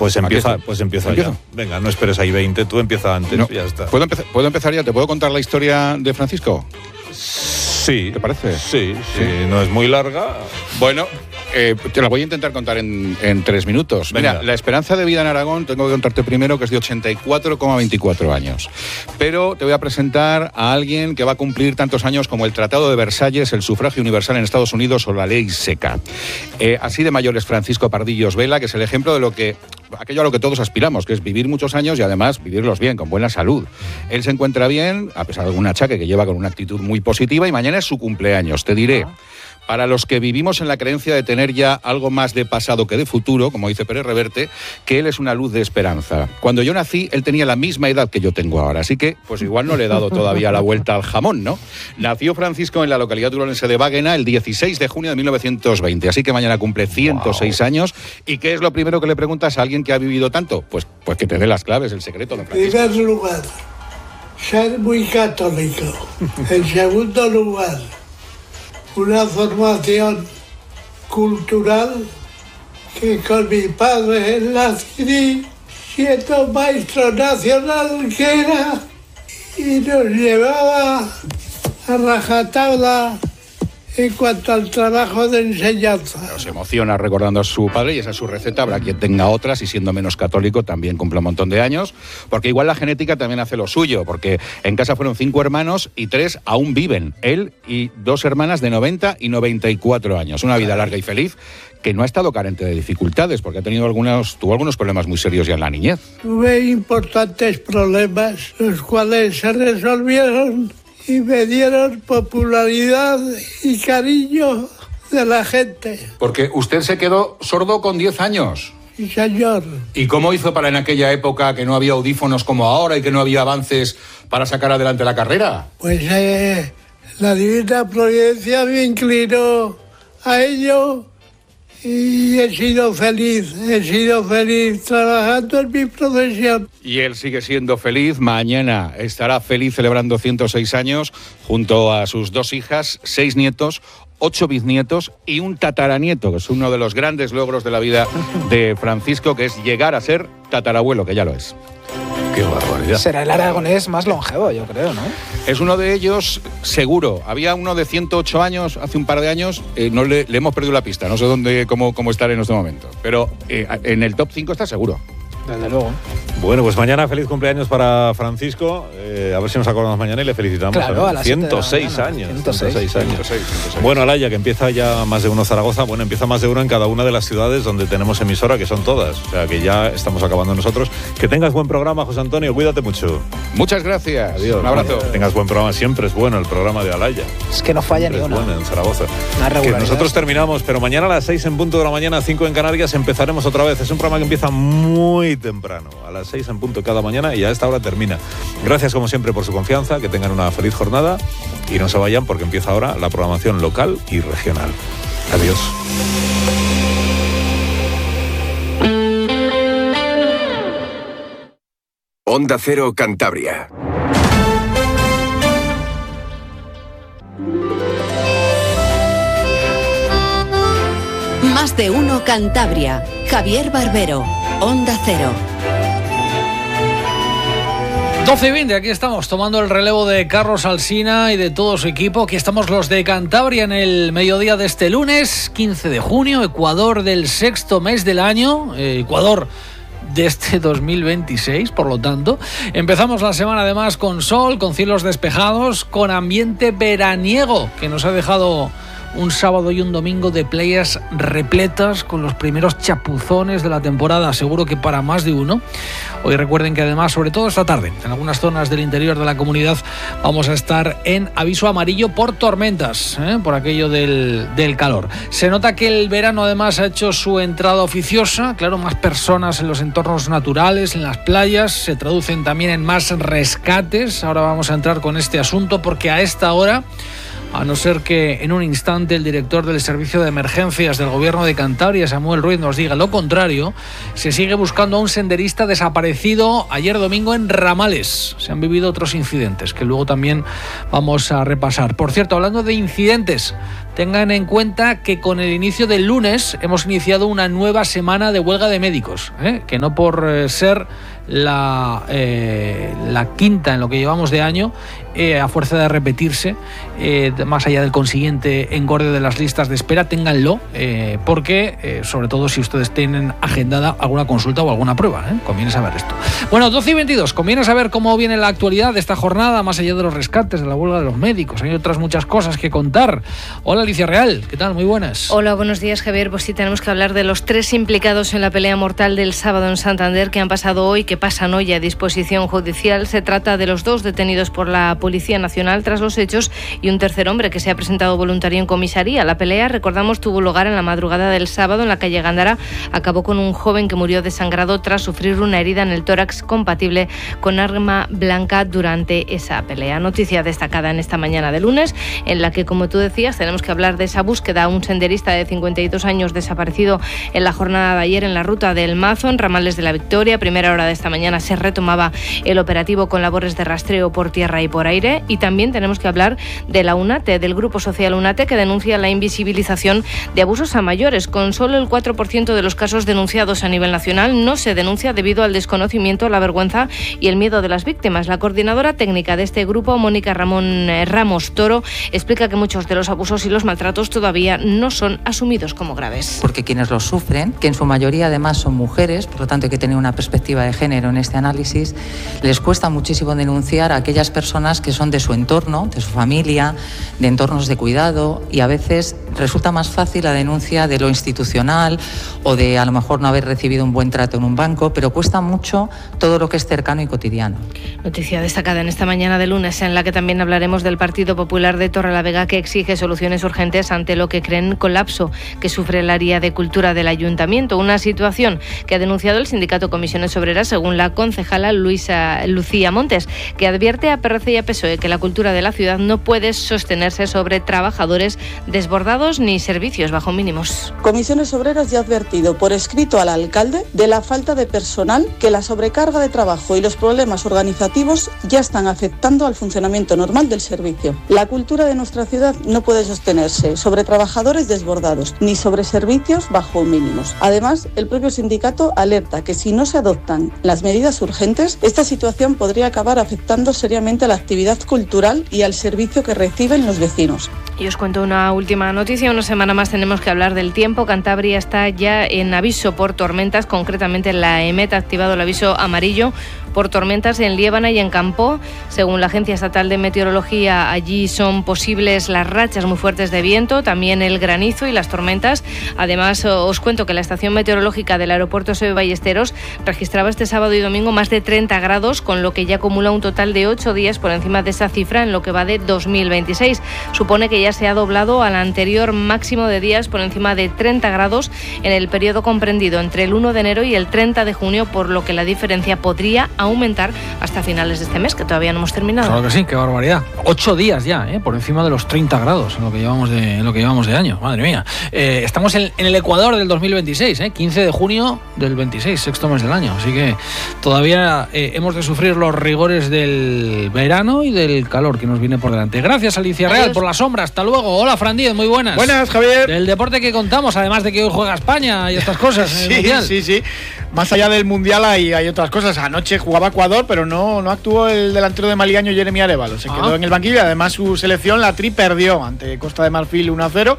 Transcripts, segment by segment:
Pues empieza ya. Venga, no esperes ahí 20, tú empieza antes, no, ya está. ¿Puedo empezar ya? ¿Te puedo contar la historia de Francisco? Sí. ¿Te parece? Sí, no es muy larga. Bueno, te la voy a intentar contar en 3 minutos. Venga. Mira, la esperanza de vida en Aragón, tengo que contarte primero que es de 84,24 años. Pero te voy a presentar a alguien que va a cumplir tantos años como el Tratado de Versalles, el sufragio universal en Estados Unidos o la ley seca. Así de mayor es Francisco Pardillos Vela, que es el ejemplo de aquello a lo que todos aspiramos, que es vivir muchos años y además vivirlos bien, con buena salud. Él se encuentra bien, a pesar de algún achaque que lleva con una actitud muy positiva, y mañana es su cumpleaños. Te diré, para los que vivimos en la creencia de tener ya algo más de pasado que de futuro, como dice Pérez Reverte, que él es una luz de esperanza. Cuando yo nací, él tenía la misma edad que yo tengo ahora, así que pues igual no le he dado todavía la vuelta al jamón, ¿no? Nació Francisco en la localidad turolense de Báguena el 16 de junio de 1920, así que mañana cumple 106 años. ¿Y qué es lo primero que le preguntas a alguien que ha vivido tanto? Pues que te dé las claves, el secreto, don Francisco. En primer lugar, ser muy católico. En segundo lugar, una formación cultural que con mi padre la adquirí siendo maestro nacional que era, y nos llevaba a rajatabla en cuanto al trabajo de enseñanza. Se emociona recordando a su padre y esa es su receta. Habrá quien tenga otras y siendo menos católico también cumple un montón de años, porque igual la genética también hace lo suyo, porque en casa fueron 5 hermanos y 3 aún viven. Él y 2 hermanas de 90 y 94 años. Una vida larga y feliz que no ha estado carente de dificultades, porque tuvo algunos problemas muy serios ya en la niñez. Tuve importantes problemas, los cuales se resolvieron y me dieron popularidad y cariño de la gente. Porque usted se quedó sordo con 10 años. Sí, señor. ¿Y cómo hizo para en aquella época que no había audífonos como ahora y que no había avances para sacar adelante la carrera? Pues la divina providencia me inclinó a ello y he sido feliz trabajando en mi profesión. Y él sigue siendo feliz. Mañana estará feliz celebrando 106 años junto a sus 2 hijas, 6 nietos, 8 bisnietos y un tataranieto, que es uno de los grandes logros de la vida de Francisco, que es llegar a ser tatarabuelo, que ya lo es. Qué barbaridad. Será el aragonés más longevo, yo creo, ¿no? Es uno de ellos, seguro. Había uno de 108 años hace un par de años, le hemos perdido la pista, no sé cómo estar en este momento. Pero en el top 5 está seguro. Desde luego. Bueno, pues mañana feliz cumpleaños para Francisco. A ver si nos acordamos mañana y le felicitamos. Claro, a las 106 años. 106 años. Bueno, Alaya, que empieza ya más de uno Zaragoza. Bueno, empieza más de uno en cada una de las ciudades donde tenemos emisora, que son todas. O sea, que ya estamos acabando nosotros. Que tengas buen programa, José Antonio. Cuídate mucho. Muchas gracias. Adiós. Un abrazo. Que tengas buen programa. Siempre es bueno el programa de Alaya. Es que no falla ni una. Es bueno en Zaragoza. Que nosotros terminamos, pero mañana a las 6 en punto de la mañana, 5 en Canarias, empezaremos otra vez. Es un programa que empieza muy temprano, a las 6 en punto cada mañana, y a esta hora termina. Gracias como siempre por su confianza, que tengan una feliz jornada y no se vayan porque empieza ahora la programación local y regional. Adiós. Onda Cero Cantabria. Más de uno Cantabria. Javier Barbero, Onda Cero. 12:20, aquí estamos tomando el relevo de Carlos Alsina y de todo su equipo. Aquí estamos los de Cantabria en el mediodía de este lunes, 15 de junio, Ecuador del 6º mes del año, Ecuador de este 2026, por lo tanto. Empezamos la semana además con sol, con cielos despejados, con ambiente veraniego, que nos ha dejado un sábado y un domingo de playas repletas con los primeros chapuzones de la temporada, seguro que para más de uno. Hoy recuerden que además, sobre todo esta tarde, en algunas zonas del interior de la comunidad vamos a estar en aviso amarillo por tormentas, por aquello del calor. Se nota que el verano además ha hecho su entrada oficiosa, claro, más personas en los entornos naturales, en las playas, se traducen también en más rescates. Ahora vamos a entrar con este asunto porque a esta hora, a no ser que en un instante el director del Servicio de Emergencias del Gobierno de Cantabria, Samuel Ruiz, nos diga lo contrario, se sigue buscando a un senderista desaparecido ayer domingo en Ramales. Se han vivido otros incidentes que luego también vamos a repasar. Por cierto, hablando de incidentes, tengan en cuenta que con el inicio del lunes hemos iniciado una nueva semana de huelga de médicos, que no por ser la quinta en lo que llevamos de año, a fuerza de repetirse, más allá del consiguiente engorde de las listas de espera, ténganlo, porque sobre todo si ustedes tienen agendada alguna consulta o alguna prueba, conviene saber esto. Bueno, 12:22, conviene saber cómo viene la actualidad de esta jornada, más allá de los rescates, de la huelga de los médicos. Hay otras muchas cosas que contar. Hola, Alicia Real, ¿qué tal? Muy buenas. Hola, buenos días, Javier. Pues sí, tenemos que hablar de los 3 implicados en la pelea mortal del sábado en Santander, que han pasado hoy, que pasan hoy a disposición judicial. Se trata de los 2 detenidos por la Policía Nacional tras los hechos y un tercer hombre que se ha presentado voluntario en comisaría. La pelea, recordamos, tuvo lugar en la madrugada del sábado en la calle Gándara. Acabó con un joven que murió desangrado tras sufrir una herida en el tórax compatible con arma blanca durante esa pelea. Noticia destacada en esta mañana de lunes, en la que, como tú decías, tenemos que hablar de esa búsqueda. Un senderista de 52 años desaparecido en la jornada de ayer en la ruta del Mazo, en Ramales de la Victoria. Primera hora de esta mañana se retomaba el operativo con labores de rastreo por tierra y por aire. Y también tenemos que hablar de la UNATE, del Grupo Social UNATE, que denuncia la invisibilización de abusos a mayores. Con solo el 4% de los casos denunciados a nivel nacional no se denuncia debido al desconocimiento, la vergüenza y el miedo de las víctimas. La coordinadora técnica de este grupo, Mónica Ramos Toro, explica que muchos de los abusos y los maltratos todavía no son asumidos como graves. Porque quienes los sufren, que en su mayoría además son mujeres, por lo tanto hay que tener una perspectiva de género en este análisis, les cuesta muchísimo denunciar a aquellas personas que son de su entorno, de su familia, de entornos de cuidado, y a veces resulta más fácil la denuncia de lo institucional o de a lo mejor no haber recibido un buen trato en un banco, pero cuesta mucho todo lo que es cercano y cotidiano. Noticia destacada en esta mañana de lunes, en la que también hablaremos del Partido Popular de Torrelavega, que exige soluciones urgentes ante lo que creen colapso que sufre el área de cultura del Ayuntamiento. Una situación que ha denunciado el sindicato Comisiones Obreras, según la concejala Lucía Montes, que advierte a PRC y a PSOE que la cultura de la ciudad no puede sostenerse sobre trabajadores desbordados ni servicios bajo mínimos. Comisiones Obreras ya ha advertido por escrito al alcalde de la falta de personal, que la sobrecarga de trabajo y los problemas organizativos ya están afectando al funcionamiento normal del servicio. La cultura de nuestra ciudad no puede sostenerse sobre trabajadores desbordados ni sobre servicios bajo mínimos. Además, el propio sindicato alerta que si no se adoptan las medidas urgentes, esta situación podría acabar afectando seriamente a la actividad cultural y al servicio que reciben los vecinos. Y os cuento una última noticia. Una semana más tenemos que hablar del tiempo. Cantabria está ya en aviso por tormentas. Concretamente, la EMET ha activado el aviso amarillo por tormentas en Liébana y en Campó. Según la Agencia Estatal de Meteorología, allí son posibles las rachas muy fuertes de viento, también el granizo y las tormentas. Además, os cuento que la estación meteorológica del aeropuerto SEO Ballesteros registraba este sábado y domingo más de 30 grados, con lo que ya acumula un total de 8 días por encima de esa cifra en lo que va de 2026. Supone que ya se ha doblado al anterior máximo de días por encima de 30 grados en el periodo comprendido entre el 1 de enero y el 30 de junio, por lo que la diferencia podría aumentar hasta finales de este mes, que todavía no hemos terminado. Claro que sí, qué barbaridad. 8 días ya, por encima de los 30 grados en lo que llevamos de año. Madre mía. Estamos en el Ecuador del 2026, 15 de junio del 26, sexto mes del año. Así que todavía hemos de sufrir los rigores del verano y del calor que nos viene por delante. Gracias, Alicia Real. Adiós. Por la sombra. Hasta luego. Hola, Fran Díez, muy buenas. Buenas, Javier. Del deporte que contamos, además de que hoy juega España y estas cosas. Sí, en el Mundial. Sí. Más allá del Mundial hay otras cosas. Anoche jugaba Ecuador, pero no actuó el delantero de Maliaño, Jeremy Arévalo. Se quedó en el banquillo y además su selección, la Tri, perdió ante Costa de Marfil 1-0.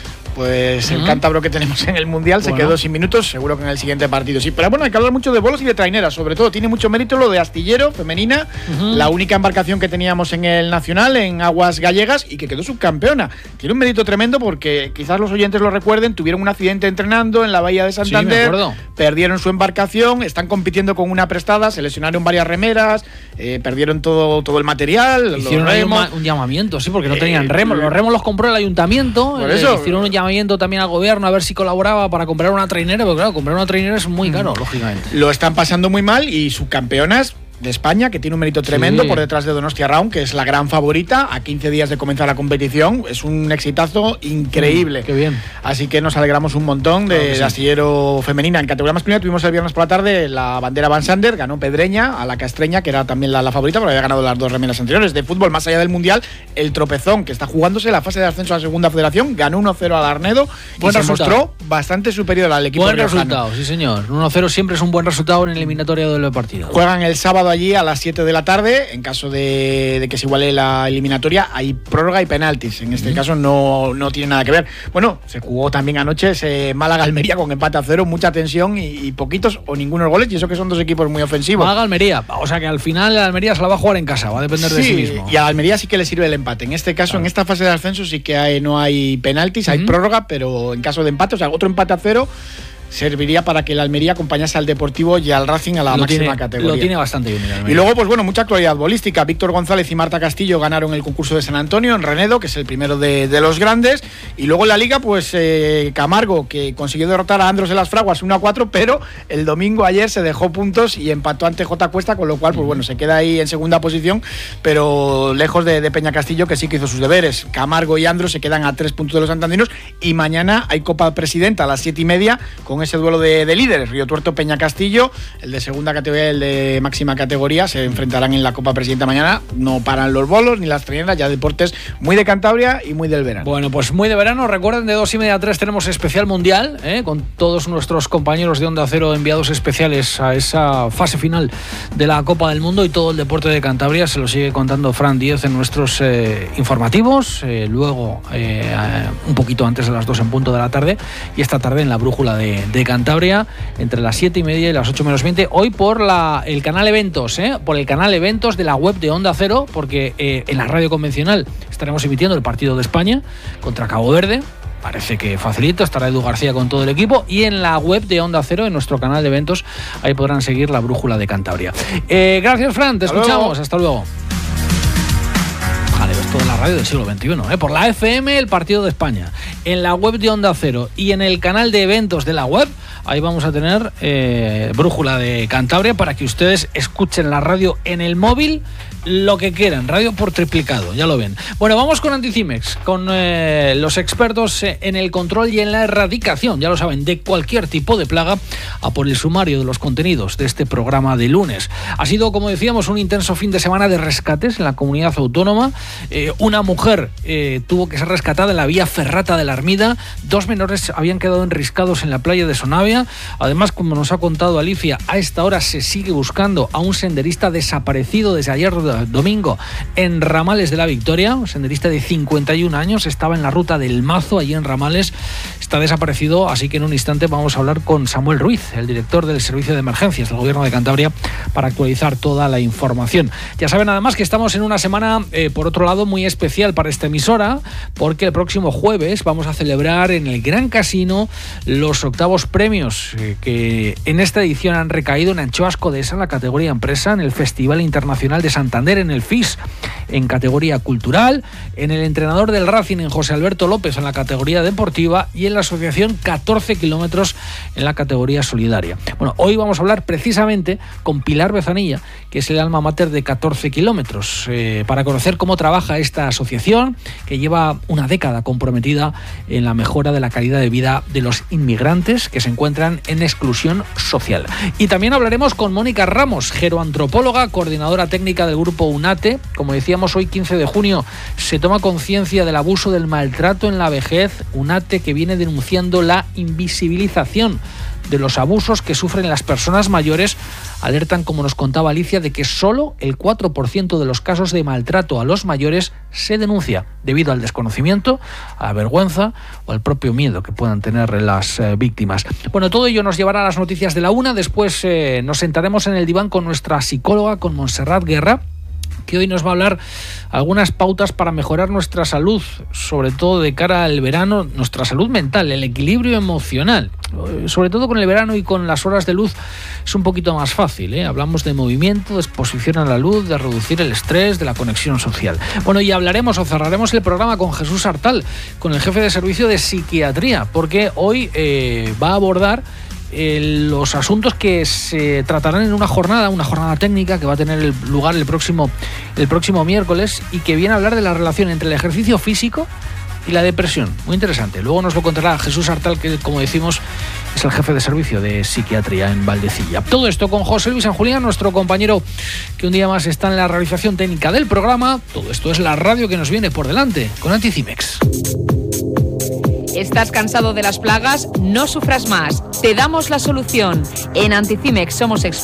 Pues el cántabro que tenemos en el Mundial se quedó sin minutos, seguro que en el siguiente partido sí. Pero bueno, hay que hablar mucho de bolos y de traineras, sobre todo. Tiene mucho mérito lo de Astillero, femenina, la única embarcación que teníamos en el Nacional, en aguas gallegas, y que quedó subcampeona. Tiene un mérito tremendo porque quizás los oyentes lo recuerden, tuvieron un accidente entrenando en la bahía de Santander, perdieron su embarcación, están compitiendo con una prestada, se lesionaron varias remeras, perdieron todo el material. Hicieron un llamamiento, sí, porque no tenían remos. Los remos los compró el ayuntamiento, por eso hicieron un llamamiento también al gobierno a ver si colaboraba para comprar una trainera, porque claro, comprar una trainera es muy caro, lógicamente. Lo están pasando muy mal y subcampeonas de España, que tiene un mérito tremendo por detrás de Donostia Round, que es la gran favorita, a 15 días de comenzar la competición. Es un exitazo increíble. Qué bien. Así que nos alegramos un montón de astillero femenina. En categoría masculina tuvimos el viernes por la tarde la bandera Van Sander, ganó Pedreña a la Castreña, que era también la favorita, porque había ganado las 2 remeras anteriores. De fútbol, más allá del Mundial, el Tropezón, que está jugándose la fase de ascenso a la segunda federación, ganó 1-0 al Arnedo y se mostró bastante superior al equipo riojano. Buen resultado, sí señor. 1-0 siempre es un buen resultado en el eliminatorio del partido. Juegan el sábado allí a las 7 de la tarde. En caso de que se iguale la eliminatoria, hay prórroga y penaltis. En este caso no tiene nada que ver. Bueno, se jugó también anoche ese Málaga-Almería con empate a 0, mucha tensión y poquitos o ningunos goles, y eso que son dos equipos muy ofensivos. Málaga-Almería, o sea que al final la Almería se la va a jugar en casa, va a depender de sí mismo. Y a Almería sí que le sirve el empate. En este caso, en esta fase de ascenso sí que no hay penaltis, hay prórroga, pero en caso de empate, o sea, otro empate a 0 serviría para que el Almería acompañase al Deportivo y al Racing a la máxima categoría. Lo tiene bastante bien el Almería. Y luego, pues bueno, mucha actualidad bolística. Víctor González y Marta Castillo ganaron el concurso de San Antonio en Renedo, que es el primero de los grandes. Y luego en la Liga, pues Camargo, que consiguió derrotar a Andros de las Fraguas 1-4, pero el domingo ayer se dejó puntos y empató ante J Cuesta, con lo cual, pues bueno, se queda ahí en segunda posición, pero lejos de Peña Castillo, que sí que hizo sus deberes. Camargo y Andros se quedan a 3 puntos de los santandinos, y mañana hay Copa Presidenta a las 7:30 con ese duelo de líderes. Río Tuerto, Peña Castillo, el de segunda categoría y el de máxima categoría se enfrentarán en la Copa Presidenta mañana. No paran los bolos ni las trineras, ya deportes muy de Cantabria y muy del verano. Bueno, pues muy de verano. Recuerden, de 2:30 a 3 tenemos especial mundial, con todos nuestros compañeros de Onda Cero enviados especiales a esa fase final de la Copa del Mundo, y todo el deporte de Cantabria se lo sigue contando Fran Díez en nuestros informativos, luego un poquito antes de las 2 en punto de la tarde, y esta tarde en la brújula de Cantabria entre las 7:30 y las 8 menos 20, hoy por el canal Eventos, por el canal Eventos de la web de Onda Cero, porque en la radio convencional estaremos emitiendo el partido de España contra Cabo Verde. Parece que facilito, estará Edu García con todo el equipo, y en la web de Onda Cero, en nuestro canal de Eventos, ahí podrán seguir la brújula de Cantabria. Gracias, Fran, te escuchamos, hasta luego. Esto de la radio del siglo XXI, por la FM, el partido de España, en la web de Onda Cero y en el canal de Eventos de la web. Ahí vamos a tener brújula de Cantabria para que ustedes escuchen la radio en el móvil, lo que quieran, radio por triplicado, ya lo ven. Bueno, vamos con Anticimex, con los expertos en el control y en la erradicación, ya lo saben, de cualquier tipo de plaga, a por el sumario de los contenidos de este programa de lunes. Ha sido, como decíamos, un intenso fin de semana de rescates en la comunidad autónoma. Una mujer tuvo que ser rescatada en la vía ferrata de la Armida, 2 menores habían quedado enriscados en la playa de Sonavia. Además, como nos ha contado Alicia, a esta hora se sigue buscando a un senderista desaparecido desde ayer domingo en Ramales de la Victoria. Un senderista de 51 años, estaba en la ruta del Mazo, allí en Ramales, está desaparecido, así que en un instante vamos a hablar con Samuel Ruiz, el director del Servicio de Emergencias del Gobierno de Cantabria, para actualizar toda la información. Ya saben además que estamos en una semana, por otro lado, muy especial para esta emisora, porque el próximo jueves vamos a celebrar en el Gran Casino los 8º premios que en esta edición han recaído en Anchoas Codesa, en la categoría empresa, en el Festival Internacional de Santander, en el FIS, en categoría cultural, en el entrenador del Racing, en José Alberto López, en la categoría deportiva, y en la asociación 14 kilómetros en la categoría solidaria. Bueno, hoy vamos a hablar precisamente con Pilar Bezanilla, que es el alma mater de 14 kilómetros, para conocer cómo trabaja esta asociación, que lleva una década comprometida en la mejora de la calidad de vida de los inmigrantes que se encuentran en exclusión social. Y también hablaremos con Mónica Ramos, geroantropóloga, coordinadora técnica del grupo UNATE. Como decíamos, hoy 15 de junio se toma conciencia del abuso, del maltrato en la vejez. UNATE, que viene denunciando la invisibilización de los abusos que sufren las personas mayores, alertan, como nos contaba Alicia, de que solo el 4% de los casos de maltrato a los mayores se denuncia debido al desconocimiento, a la vergüenza o al propio miedo que puedan tener las víctimas. Bueno, todo ello nos llevará a las noticias de la 1. Después nos sentaremos en el diván con nuestra psicóloga, con Montserrat Guerra, que hoy nos va a hablar algunas pautas para mejorar nuestra salud, sobre todo de cara al verano, nuestra salud mental, el equilibrio emocional. Sobre todo con el verano y con las horas de luz es un poquito más fácil, Hablamos de movimiento, de exposición a la luz, de reducir el estrés, de la conexión social. Bueno, y hablaremos o cerraremos el programa con Jesús Artal, con el jefe de servicio de psiquiatría, porque hoy va a abordar los asuntos que se tratarán en una jornada técnica que va a tener lugar el próximo miércoles y que viene a hablar de la relación entre el ejercicio físico y la depresión. Muy interesante. Luego nos lo contará Jesús Artal, que, como decimos, es el jefe de servicio de psiquiatría en Valdecilla. Todo esto con José Luis San Julián, nuestro compañero que un día más está en la realización técnica del programa. Todo esto es la radio que nos viene por delante con Anticimex. ¿Estás cansado de las plagas? No sufras más. Te damos la solución. En Anticimex somos expertos